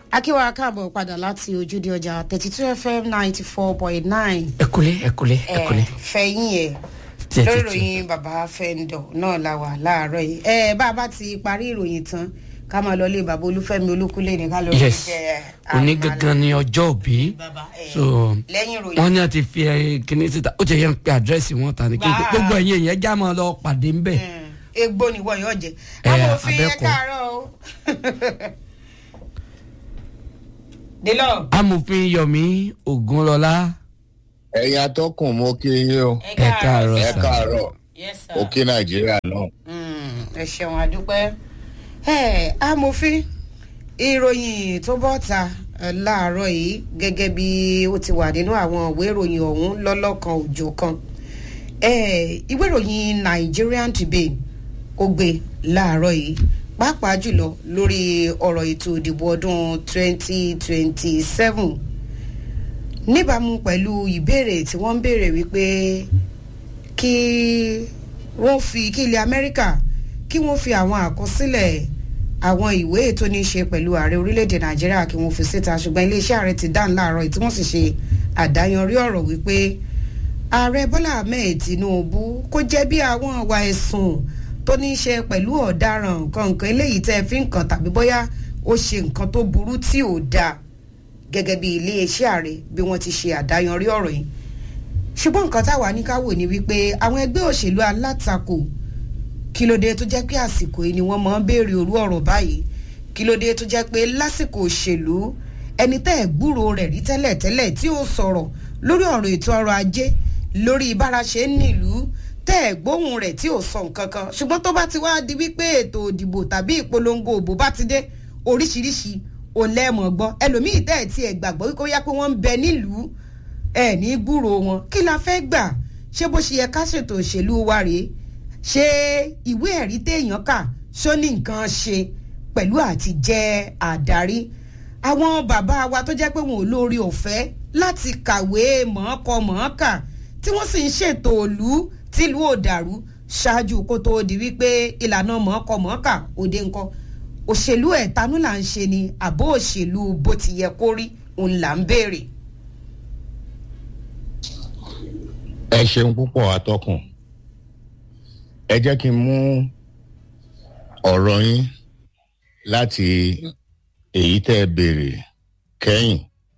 akíwá káàbọ̀ padà láti ojúde ọjà 32 FM 94.9. ẹkúlé. fẹ̀yìn ẹ̀ lórí ìròyìn bàbá fẹ́ńdọ̀ náà la wà láàárọ̀ yìí. bá a bá ti parí ìròyìn tán ká máa lọ lé bàbá olúfẹ́mi olúkúlé ní ká lọ rí jẹ òní gangan ni ọjọ́ òbí so wọ́n ní a ti fi kíní síta ó ti yẹ ń pe àdírẹ́sì wọn ta ni kí gbogbo ẹ̀yìn èèyàn já máa lọ pàdé ńbẹ̀. egbò ni wọ́n yóò jẹ amòfin ẹ káàárọ̀ o. délọ. amòfin yomi ogunlọlá. ẹ̀yin atọ́kùn mo kí yín o. ẹ káàárọ̀ ẹ káàárọ̀ o kí nàìjíríà náà. ẹ ṣeun àdúpẹ́. amòfin ìròyìn tó bọ́ ta láàárọ̀ yìí gẹ́gẹ́ bí ó ti wà nínú àwọn ìwé ìròyìn ọ̀hún lọ́lọ́kan òjò kan ìwé ìròyìn Nigerian Tribune ó gbé láàárọ̀ yìí pàápàá jùlọ lórí ọ̀rọ̀ ètò ìdìbò ọdún 2027 níbàámu pẹ̀lú ìbéèrè tí wọ́n ń béèrè wípé kí ilẹ̀ Amẹ́ríkà kí wọ́n fi àwọn àkọsílẹ̀ àwọn ìwé tó ní í ṣe pẹ̀lú ààrẹ orílẹ̀-èdè Nàìjíríà kí wọ́n fi síta ṣùgbọ́n iléeṣẹ́ ààrẹ ti dáhùn láàárọ̀ tí wọ́n sì ṣe àdáyanrí ọ̀rọ̀ wípé ààrẹ Bọ́lá Ahmed Tinubu kò jẹ̀bi àwọn ìwà ẹ̀sùn tó ní í ṣe pẹ̀lú ọ̀daràn nǹkan eléyìí tẹ́ fi ń kàn tàbí bóyá ó ṣe nǹkan tó burú tí ò dáa gẹ́gẹ́ bí iléeṣẹ́ ààrẹ bí wọ́n ti ṣe àdáyanrí ọ̀rọ̀ yìí ṣùgbọ́n nǹkan táwa ní ká wò ní wípé àwọn ẹgbẹ́ òṣèlú alátakò kí ló dé tó jẹ́ pé àsìkò yìí ni wọ́n máa ń béèrè orú ọ̀rọ̀ báyìí kí ló dé tó jẹ́ pé lásìkò òṣèlú ẹni tẹ́ ẹ̀ gbúrò rẹ̀ rí tẹ́lẹ̀ tí ó sọ̀rọ̀ lórí ọ̀rọ̀ ètò ọrọ̀ ajé lórí bára ṣe ń nílùú tẹ́ ẹ̀ gbóhùn rẹ̀ tí ò sọ nǹkan kan ṣùgbọ́n tó bá ti wá di wípé ètò ìdìbò tàbí ìpolongo òbò bá ti dé oríṣiríṣi ò lẹ́mọ̀ gbọ́ ẹlòmíì tẹ́ ẹ̀ tí ẹ̀ gbàgbọ́ wípé ó yá pé wọ́n ń bẹ nílùú ẹ̀ ní gbúrò wọn kí la fẹ́ gbà ṣé bó ṣe yẹ ká ṣètò òṣèlú wa rèé ṣé ìwé ẹ̀rí téèyàn kà ṣó ní nǹkan ṣe pẹ̀lú àti jẹ́ àdarí àwọn bàbá wa tó jẹ́ pé wọn ò lórí ọ̀fẹ́ láti kàwé mọ̀ọ́kà tí wọ́n sì ń ṣètò òlú tìlú òdàrú ṣáájú kó tó di wípé ìlànà mọ̀ọ́kà òde nǹkan òṣèlú ẹ̀tanú là ń ṣe ni àbó òṣèlú bó ti yẹ kó rí òun là ń béèrè. ẹ ṣeun púpọ̀ atọ́kùn ẹ jẹ́ kí n mú ọ̀rọ̀ yín láti èyí tẹ́ ẹ béèrè kẹ́yìn.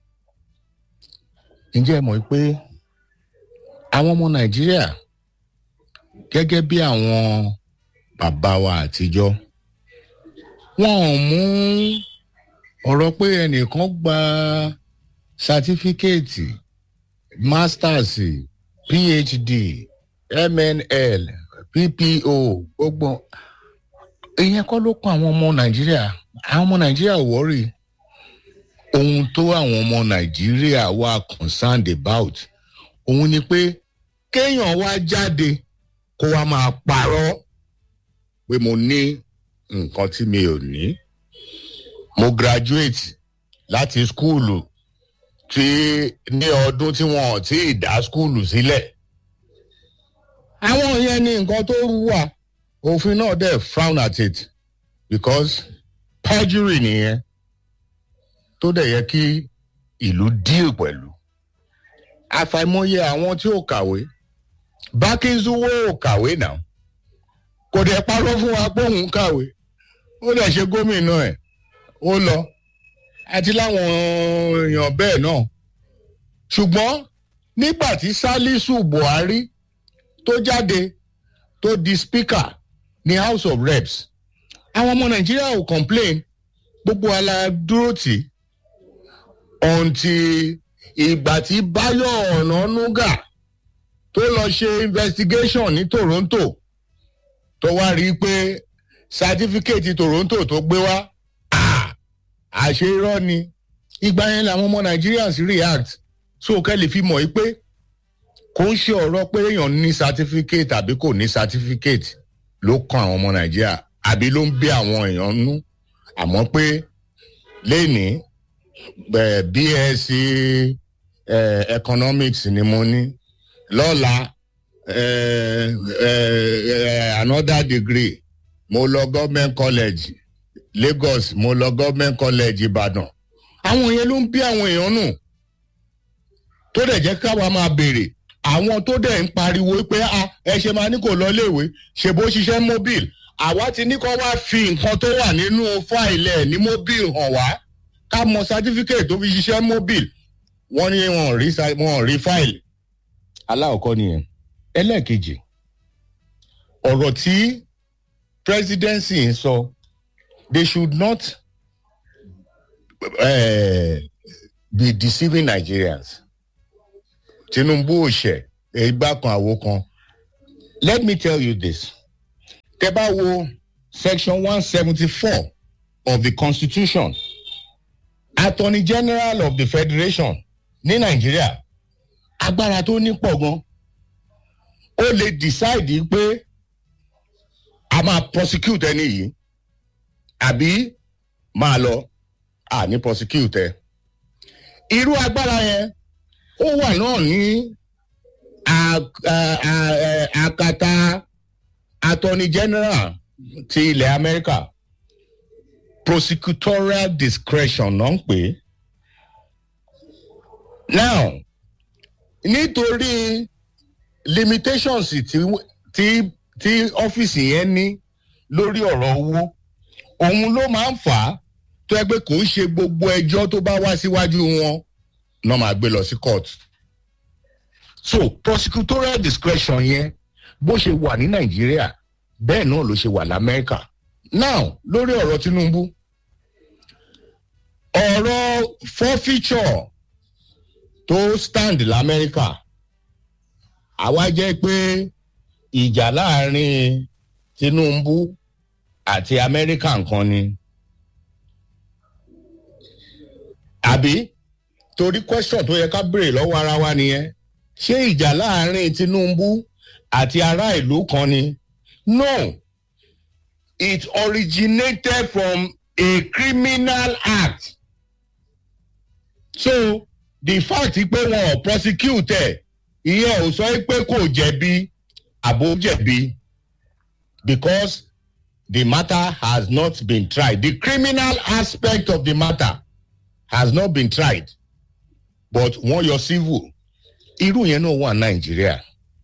ǹjẹ́ ẹ mọ̀ pé àwọn ọmọ Nàìjíríà gẹ́gẹ́ bí àwọn bàbá wa àtijọ́ wọn ò mú ọ̀rọ̀ pé ẹnìkan gba sátífíkẹ́ẹ̀tì masters PhD MNL PPO gbogbo ìyẹn kọ́ ló kọ́ àwọn ọmọ Nàìjíríà àwọn ọmọ Nàìjíríà wọ́ọ̀rì ohun tó àwọn ọmọ Nàìjíríà wà concerned about òun ni pé kéèyàn wá jáde kó wá máa parọ́ pé mo ní nǹkan tí mi ò ní mo graduate láti skúùlù tí ní ọdún tí wọn ò tí ì dá skúùlù sílẹ̀ àwọn yẹn ní nǹkan tó wà òfin náà dẹ̀ frown at it because perjury nìyẹn tó dẹ̀ yẹ kí ìlú deal pẹ̀lú àfàìmọye àwọn tí ò kàwé Bákínzúwó ò kàwé náà kò dẹ̀ parọ́ fún wa pé òun kàwé ó dẹ̀ ṣe gómìnà ẹ̀ ó lọ àti láwọn èèyàn bẹ́ẹ̀ náà ṣùgbọ́n nígbà tí Sálísù Buhari tó jáde tó di speaker ní House of Reps àwọn ọmọ Nàìjíríà ò complain gbogbo ala dúró tì until ìgbà tí Báyọ̀ Ọ̀nànúgà tó lọ ṣe investigation ní Toronto tó wá rí i pé certificate Toronto tó gbé wá àṣẹ irọ́ ni ìgbà yẹn làwọn ọmọ Nigerians react so kẹ́ lè fi mọ̀ pé kò ń ṣe ọ̀rọ̀ pé èèyàn ní certificate àbí kò ní certificate ló kan àwọn ọmọ Nàìjíríà àbí ló ń bí àwọn èèyàn nú àmọ́ pé lẹ́ni BSc economics ni mo ní lọ́la another degree mo lọ government college Lagos mo lọ government college Ìbàdàn àwọn yẹn ló ń bí àwọn èèyàn nù tó dẹ̀ jẹ́ káwa máa béèrè àwọn tó dẹ̀ ń pariwo pé ẹ ṣe máa ní kò lọ léèwé ṣe bó ṣiṣẹ́ mobile àwa ti ní kó wá fi nǹkan tó wà nínú fáìlì ẹ̀ ní mobile hàn wá ká mọ certificate tó fi ṣiṣẹ́ mobile wọ́n ní wọ́n rí fáìlì aláwọ̀kọ́ nìyẹn. ẹlẹ́ẹ̀kejì ọ̀rọ̀ tí presidency ń sọ they should not be deceiving Nigerians. Tinubu òṣè ìgbà kan àwo kan. Let me tell you this. Tẹ́ bá wo section 174 of the constitution Attorney General of the Federation ní Nàìjíríà agbára tó ní pọ̀ gan. Ó lè decide pé a máa prosecute ẹni yìí àbí máa lọ ní prosecute ẹ. Irú agbára yẹn ó wà náà ní àkàtà Attorney General ti ilẹ̀ Amẹ́ríkà. Prosecutorial discretion náà ń pè é. Now nítorí limitations tí ọ́fíìsì yẹn ní lórí ọ̀rọ̀ owó òun ló máa ń fà á tó ẹgbẹ́ kò ń ṣe gbogbo ẹjọ́ tó bá wá síwájú wọn náà máa gbé lọ sí court. So prosecutorial discretion yẹn bó ṣe wà ní Nàìjíríà bẹ́ẹ̀ náà ló ṣe wà l'Amẹ́ríkà. Now lórí ọ̀rọ̀ Tinubu ọ̀rọ̀ forfeiture tó stand l'Amẹ́ríkà àwa jẹ́ pé ìjà láàrin Tinubu àti Amẹ́ríkà nǹkan ni. Àbí torí question tó yẹ ká béèrè lọ́wọ́ ara wa nìyẹn. Ṣé ìjà láàrin Tinubu àti ará ìlú kan ni? No. It originated from a criminal act. So the fact pé wọn ò prosecute ẹ̀ ìyẹn ò sọ pé kò jẹ̀bi àbò jẹ̀bi because the matter has not been tried. The criminal aspect of the matter has not been tried. But wọ́n yọ civil. Irú yẹn náà wà Nàìjíríà.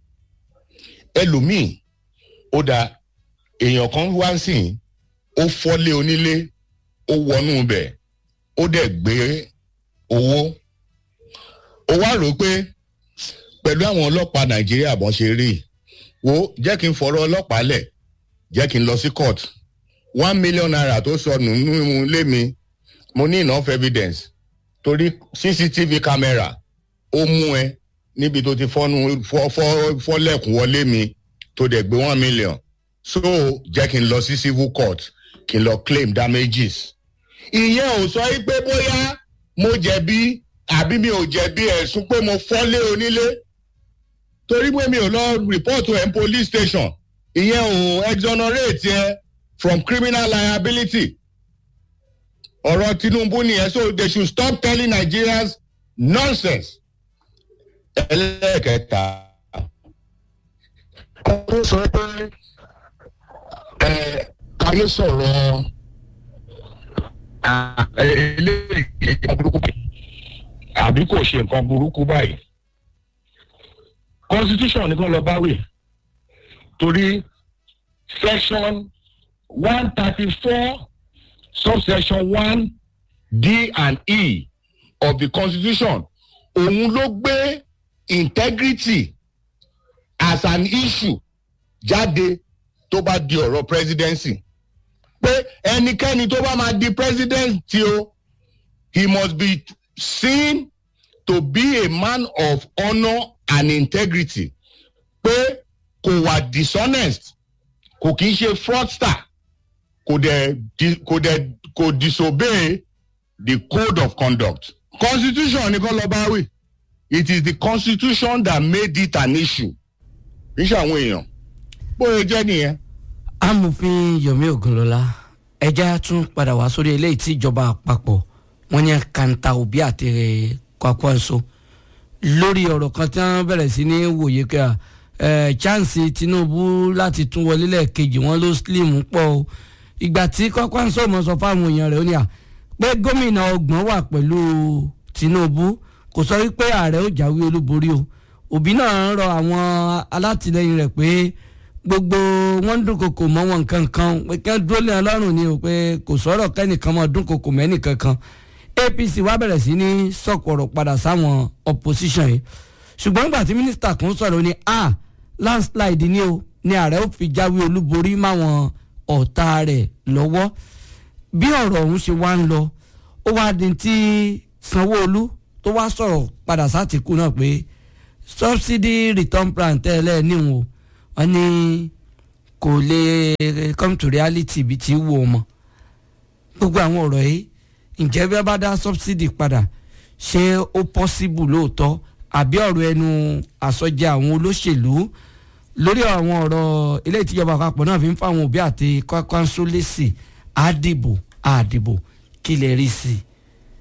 Ẹlòmíì ó dá èèyàn kan wá sí ó fọ́lé onílé ó wọnú ibẹ̀ ó dẹ̀ gbé owó. Ó wá rò pé pẹ̀lú àwọn ọlọ́pàá Nàìjíríà bọ́n ṣe rí wo jẹ́ kí n fọ̀rọ̀ ọlọ́pàá lẹ̀ jẹ́ kí n lọ sí court 1 million naira tó sọnù nínú ilé mi mo ní enough evidence torí CCTV camera ó mú ẹ níbi tó ti fọ́lẹ̀kùn wọlé mi tó dẹ̀ gbé 1 million so jẹ́ kí n lọ sí civil court kí n lọ claim damages. Ìyẹn ò sọ pé bóyá mo jẹ̀bi àbí mi ò jẹ̀bi ẹ̀sùn pé mo fọ́lé onílé torí pé mi ò lọ report to m police station ìyẹn ò exonerate ẹ from criminal liability. Ọ̀rọ̀ Tinubu nìyẹn so they should stop telling Nigerians nonsense. Ẹlẹ́kẹta ó sọ pé káyé sọ̀rọ̀ eléyìí burúkú àbí kò ṣe nǹkan burúkú báyìí. Constitution nìkan lọ báwì torí section 134 subsection 1 D and E of the Constitution òun ló gbé integrity as an issue jáde tó bá di ọ̀rọ̀ presidency pé ẹnikẹ́ni tó bá máa di president tí o he must be seen to be a man of honour and integrity pé kò wà dishonest kò kìí ṣe fraudster kò disobey the code of conduct. Constitution ni kò lọ bá wí. It is the constitution that made it an issue. Iṣẹ́ àwọn èèyàn bóyá jẹ́ nìyẹn. Amòfin Yomi Ogunlọlá ẹja tún padà wá sórí eléyìí tí ìjọba àpapọ̀ wọ́n ní kanta Obi àti Kwankwaso lórí ọ̀rọ̀ kan tí wọ́n bẹ̀rẹ̀ sí ní wòye kí chance Tinubu láti tún wọlé lẹ́ẹ̀kejì wọn ló slim pọ̀ o ìgbà tí Kwankwaso mọ̀ sọ fáwọn èèyàn rẹ̀ ó ní pé gómìnà ọgbọ̀n wà pẹ̀lú Tinubu kò sọ wípé ààrẹ ó jáwé olúborí o. Òbí náà ń rọ àwọn alátìlẹyìn rẹ̀ pé gbogbo wọn ń dúnkokò mọ́ wọn kankan pé kí wọ́n dúró lé ọlọ́run ni o pé kò sọ̀rọ̀ kẹ́nìkan mọ́ dúnkokò mẹ́nìkan kan. APC wá bẹ̀rẹ̀ sí ní sọ̀kọ̀rọ̀ padà sáwọn opposition yìí ṣùgbọ́n nígbà tí mínísítà kan sọ̀rọ̀ ni landslide ni o ni ààrẹ ó fi jáwé olúborí máwọn ọ̀tá rẹ̀ lọ́wọ́. Bí ọ̀rọ̀ ọ̀hún ṣe wá ń lọ ó wá di tí Sanwó-Olú tó wá sọ̀rọ̀ padà sátìkú náà pé subsidy return plan tẹ́lẹ̀ níwọ̀n wọ́n ní kò lè come to reality bí ti wù ọ́ mọ́. Gbogbo àwọn ọ̀rọ̀ yìí ǹjẹ́ bí wọ́n bá dá subsidy padà ṣé ó possible lóòótọ́ àbí ọ̀rọ̀ ẹnu àsọjẹ àwọn olóṣèlú lórí àwọn ọ̀rọ̀ ilé ìtìjọba àpapọ̀ náà fi ń fáwọn òbí àti Kwankwaso lésì àdìbò kí lè rí sí i.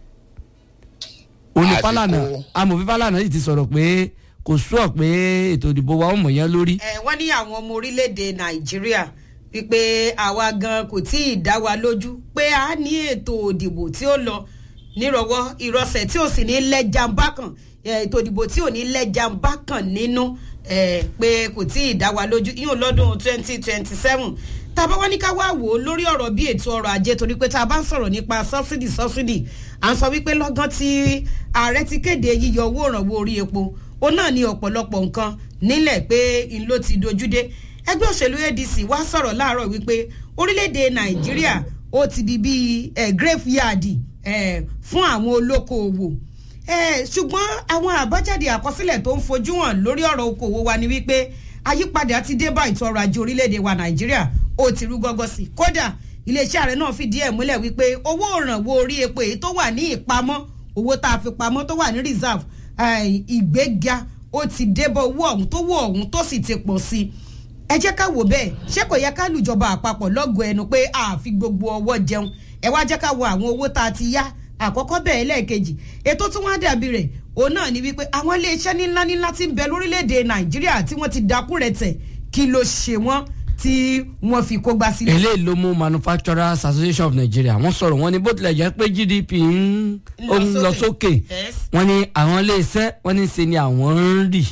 Onífàlànà amòfin Fálànà yìí ti sọ̀rọ̀ pé kò sọ pé ètò ìdìbò wa ó mọ̀ yẹn lórí. Wọ́n ní àwọn ọmọ orílẹ̀-èdè Nàìjíríà wípé àwa gan kò tí ì dá wa lójú pé a ní ètò ìdìbò tí ó lọ nírọ̀wọ́ ìrọsẹ̀ tí ò sì ní lẹ́jàmbá kan ètò ìdìbò tí ò ní lẹ́jàmbá kan nínú pé kò tí ì dá wa lójú yíò lọ́dún 2027 tá a bá wá ní ká wá wò ó lórí ọ̀rọ̀ bí ètò ọrọ̀ ajé torí pé tá a bá ń sọ̀rọ̀ nípa subsidy à ń sọ wípé lọ́gán tí ààrẹ ti kéde yíyọ owó ìrànwọ́ orí epo ó náà ní ọ̀pọ̀lọpọ̀ nǹkan nílẹ̀ pé n ló ti dojúdé. Ẹgbẹ́ òṣèlú ADC wá sọ̀rọ̀ láàárọ̀ wípé orílẹ̀-èdè Nàìjíríà ó ti di bíi graveyard fún àwọn olókoòwò ṣùgbọ́n àwọn àbájáde àkọsílẹ̀ tó ń fojú hàn lórí ọ̀rọ̀ okòwò wa ni wípé àyípadà ti dé bá ètò ọrọ̀ ajé orílẹ̀-èdè wa Nàìjíríà ó ti rú gọ́gọ́ sí. Kódà iléeṣẹ́ ààrẹ náà fìdí ẹ̀ múlẹ̀ wípé owó ìrànwọ́ orí epo èyí tó wà ní ìpamọ́ owó tá a fi pamọ́ tó wà ní reserve ìgbéga ó ti débọ̀ owó ọ̀hún tó sì ti pọ̀ sí i. Ẹ jẹ́ ká wò bẹ́ẹ̀ ṣé kò yẹ ká lùjọba àpapọ̀ lọ́gọ̀ ẹnu pé àfi gbogbo ọwọ́ jẹun ẹ wá jẹ́ ká wo àwọn owó tá a ti yá àkọ́kọ́ bẹ́ẹ̀ lẹ́ẹ̀kejì ètò tí wọ́n dàbí rẹ̀ òun náà ni wípé àwọn iléeṣẹ́ ńlá tí ń bẹ lórílẹ̀‐èdè Nàìjíríà tí wọ́n ti dákún rẹ̀ tẹ̀ kí ló ṣe wọ́n tí wọ́n fi kó gbá sílẹ̀. Eléyìí ló mú Manufacturers Association of Nigeria wọ́n sọ̀rọ̀ wọ́n ní bó tilẹ̀ jẹ́ pé GDP ń lọ sókè wọ́n ní àwọn iléeṣẹ́ wọ́n ní ṣe ni àwọn ń rì.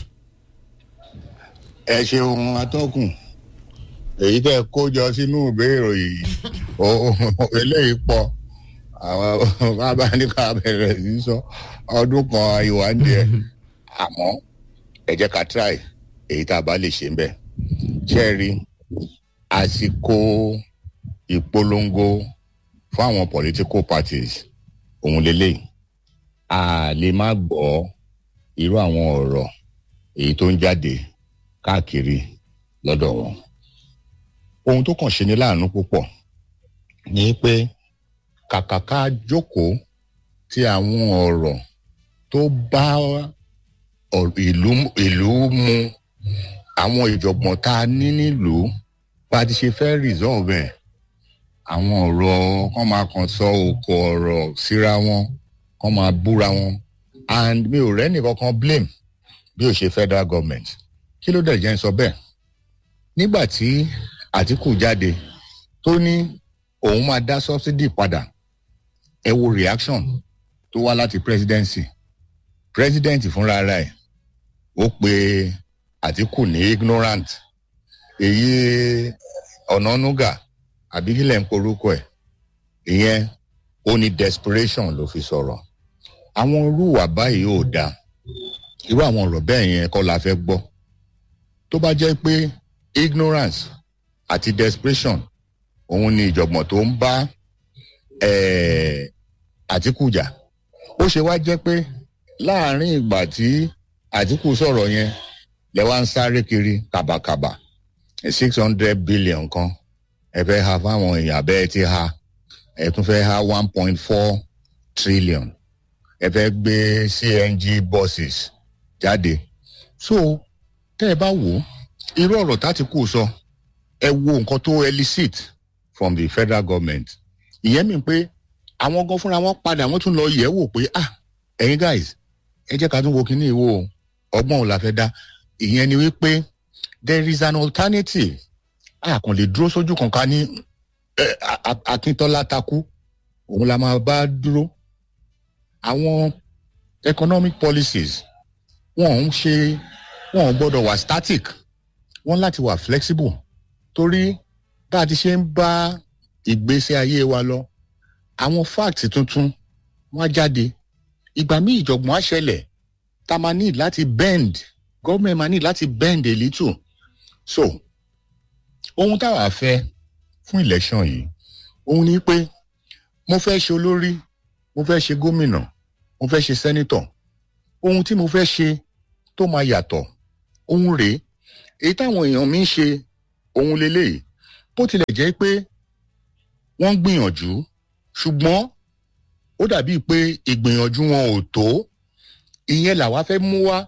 Ẹ ṣeun atọ́kùn èyí tẹ́ kó jọ sínú ìbéèrè yìí eléyìí pọ̀ àwọn bàbá ní ká bẹ̀rẹ̀ sí sọ ọdún kan ìwà ń jẹ àmọ́ ẹ jẹ́ ká try èyí tá a bá lè ṣe ń bẹ̀. Ṣẹ́ẹ̀rí àsìkò ìpolongo fún àwọn political parties òun lélẹ́yìí a lè má gbọ́ irú àwọn ọ̀rọ̀ èyí tó ń jáde káàkiri lọ́dọ̀ wọn. Ohun tó kàn ṣe ní láàánú púpọ̀ ni pé kàkàká jókòó tí àwọn ọ̀rọ̀ tó bá ìlú mu àwọn ìjọ̀gbọ̀n tá a ní nílùú bá ti ṣe fẹ́ resolve ẹ̀ àwọn ọ̀rọ̀ kan máa kàn sọ òkò ọ̀rọ̀ síra wọn kan máa búra wọn and mi ò rẹ́nì kankan blame bí ó ṣe federal government. Kí ló dẹ̀ jẹ́ ń sọ bẹ́ẹ̀? Nígbà tí Àtíkù jáde tó ní òun máa dá subsidy padà ẹ wo reaction tó wá láti president fúnra rẹ̀ ó pe Àtíkù ní ignorant èyí Ọ̀nànúgà àbí kílẹ̀ ń porúkọ ẹ̀ ìyẹn ó ní desperation ló fi sọ̀rọ̀. Àwọn irú wà báyìí ò dáa irú àwọn ọ̀rọ̀ bẹ́ẹ̀ yẹn kọ́ la fẹ́ gbọ́. Tó bá jẹ́ pé ignorance àti desperation òun ni ìjọ̀gbọ̀n tó ń bá Àtíkù jà ó ṣe wá jẹ́ pé láàrin ìgbà tí Àtíkù sọ̀rọ̀ yẹn lẹ wá ń sáré kiri kàbàkàbà 600 billion kan ẹ fẹ́ ha fáwọn èèyàn abẹ́ ti ha ẹ tún fẹ́ ha 1.4 trillion ẹ fẹ́ gbé CNG buses jáde. So tẹ́ ẹ bá wò irú ọ̀rọ̀ t'Àtíkù sọ ẹ wo nǹkan tó elicit from the federal government. Ìyẹn mi pé àwọn gan fúnra wọn padà wọ́n tún lọ yẹ̀ wò pé ẹ̀yin guys ẹ jẹ́ ká tún wo kíní ìwò ọgbọ́n ò la fẹ́ dá. Ìyẹn ni wípé there is an alternative. A kàn lè dúró sójú kankan ní Akíntọ́lá takú òun la máa bá dúró. Àwọn economic policies wọn ò gbọ́dọ̀ wà static, wọ́n láti wà flexible, torí bá a ti ṣe ń bá ìgbésí ayé wa lọ àwọn fact tuntun wọ́n á jáde, ìgbà míì ìjọ̀gbọ̀n á ṣẹlẹ̀ tá a máa ní láti bend, government máa ní láti bend a little. So ohun táwa fẹ́ fún election yìí òun ni pé mo fẹ́ ṣe olórí, mo fẹ́ ṣe gómìnà, mo fẹ́ ṣe senator, ohun tí mo fẹ́ ṣe tó máa yàtọ̀ ohun rèé, èyí táwọn èèyàn mi ń ṣe ohun leléyìí, bó tilẹ̀ jẹ́ pé wọ́n ń gbìyànjú ṣùgbọ́n ó dàbíi pé ìgbìyànjú wọn ò tó, ìyẹn làwa fẹ́ mú wá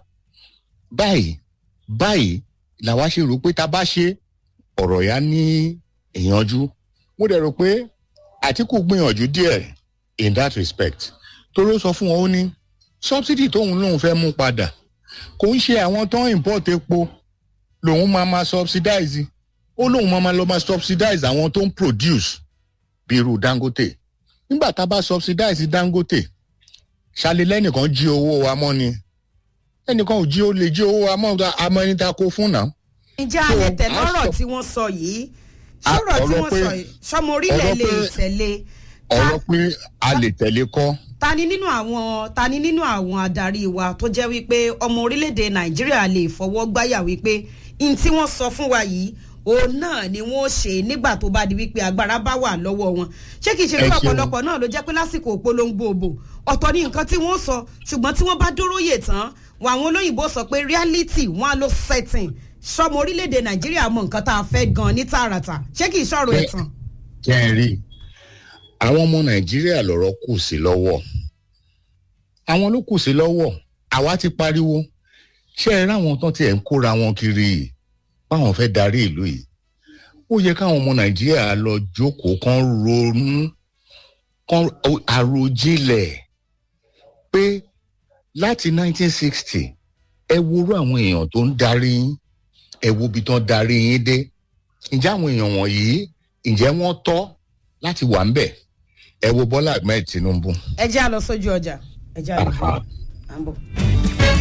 báyìí làwa ṣe rò pé tá a bá ṣe ọ̀rọ̀ yá ní ìyànjú. Mo dẹ̀ rò pé Àtíkù gbìyànjú díẹ̀ in that respect, torí ó sọ fún wọn ó ní subsidy tóun lòun fẹ́ mú padà kò ń ṣe àwọn tó ń import epo lòun máa subsidize, ó lòun máa lọ máa subsidize àwọn tó ń produce bí irú Dangote. Nígbà tá a bá subsidize Dangote, ṣàlẹ̀ lẹ́nìkan jí owó wa mọ́ ni, ẹnìkan ò jí ó lè jí owó wa mọ́, àmọ́ ẹni tá a kó fún náà. Ǹjẹ́ alẹ́ tẹ̀lé ọ̀rọ̀ tí wọ́n sọ yìí, ṣọ́rọ̀ tí wọ́n sọ yìí ṣọmọ orílẹ̀ lè tẹ̀lé? Ọ̀rọ̀ pé a lè tẹ̀lé kọ́. Ta ni nínú àwọn adarí wa tó jẹ́ wípé ọmọ orílẹ̀-èdè Nàìjíríà lè fọwọ́ gbáyà wípé n tí wọ́n sọ fún wa yìí òun náà ni wọ́n ṣe nígbà tó bá di wípé agbára bá wà lọ́wọ́ wọn? Ṣé kìí ṣe pé ọ̀pọ̀lọpọ̀ náà ló jẹ́ pé lásìkò òpolongo òbò ọ̀tọ̀ ní nǹkan tí wọ́n sọ, ṣùgbọ́n tí wọ́n bá dóróyè tán wọn àwọn olóyìnbó sọ pé reality wọn á ló setting. Ṣọmọ orílẹ̀-èdè Nàìjíríà mọ nǹkan tá a fẹ́ gan ní tààràtà, ṣé kìí ṣọ̀rọ̀ ẹ̀tàn? Kẹ́rì, àwọn ọmọ Nàìjíríà lọ̀rọ̀ kù sí lọ́wọ́, àwọn ló kù sí lọ́wọ́. Àwa ti pariwo, ṣé ẹ ráwọn tán tiẹ̀ ń kóra wọn kiri báwọn fẹ́ darí ìlú yìí? Ó yẹ káwọn ọmọ Nàìjíríà lọ jókòó kan ronú, kan àròjinlẹ̀ pé láti 1960 ẹ worú àwọn èèyàn tó ń darí yín, ẹ wo ibi tán darí yín dé. Ǹjẹ́ àwọn èèyàn wọ̀nyí ǹjẹ́ wọ́n tọ́ láti wà ń bẹ̀? Ẹ wo Bọ́lá Ahmed Tinubu. Ẹ jẹ́ á lọ sójú ọjà, ẹ jẹ́ á lọ bọ̀.